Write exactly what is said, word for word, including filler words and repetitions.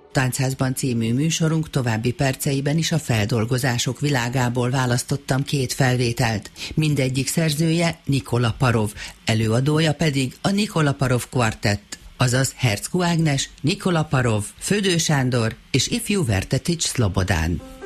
Táncházban című műsorunk további perceiben is a feldolgozások világából választottam két felvételt. Mindegyik szerzője Nikola Parov, előadója pedig a Nikola Parov Quartett, azaz Herczkó Ágnes, Nikola Parov, Födő Sándor és ifjú Vertetics Szlobodán.